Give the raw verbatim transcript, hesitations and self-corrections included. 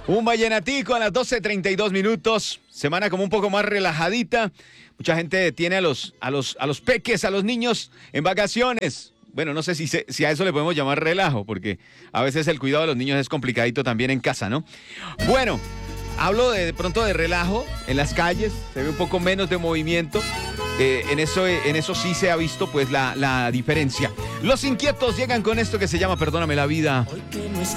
Un vallenatico a las doce treinta y dos minutos. Semana como un poco más relajadita. Mucha gente tiene a los, a los, a los peques, a los niños en vacaciones. Bueno, no sé si, se, si a eso le podemos llamar relajo, porque a veces el cuidado de los niños es complicadito también en casa, ¿no? Bueno, hablo de, de pronto de relajo en las calles. Se ve un poco menos de movimiento. Eh, en, eso, en eso sí se ha visto pues la, la diferencia. Los inquietos llegan con esto que se llama Perdóname la vida.